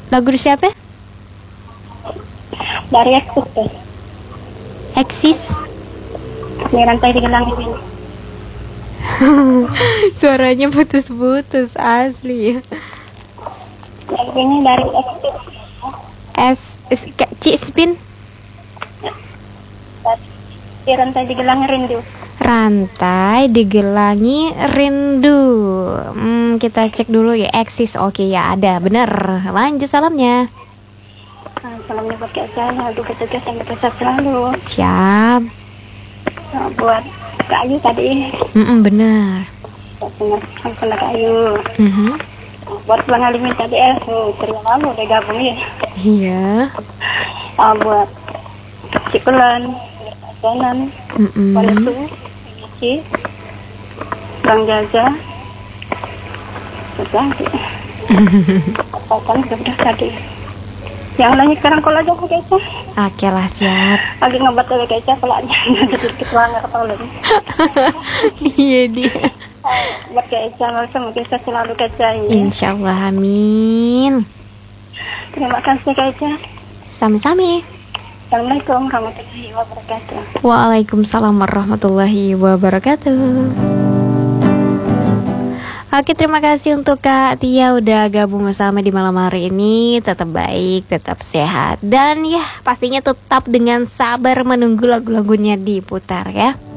Lagu siapa? Dari Eksis deh. Eksis. Di rantai digelang ini. Suaranya putus-putus asli. Yang ini dari Eksis. Cik Spin. Di rantai digelang rindu. Rantai digelangi rindu. Kita cek dulu ya. Eksis, oke ya ada, bener. Lanjut salamnya. Salamnya buat Kak Saya, aduh petugas yang berpesan selalu. Siap. Nah, buat Kak Ayu tadi. Bener. Buat Kak Ayu. Buat Bang Alimin tadi terima lalu udah gabung ya. Iya. Buat Cikulan, Janan, Walisu, Inici, Bang Jaja, sudah sih. Sudah tadi. Yang lainnya sekarang kalau aja kayaknya. Oke lah, siap. Lagi ngebat dari kayaknya kalau aja sedikit banget ketolong. Iya dia. Buat kayaknya mungkin saya selalu kayaknya. Insya Allah, amin. Terima kasih kayaknya. Sami-sami. Assalamualaikum warahmatullahi wabarakatuh. Waalaikumsalam warahmatullahi wabarakatuh. Oke, terima kasih untuk Kak Tia udah gabung bersama di malam hari ini. Tetap baik, tetap sehat, dan ya pastinya tetap dengan sabar menunggu lagu-lagunya diputar ya.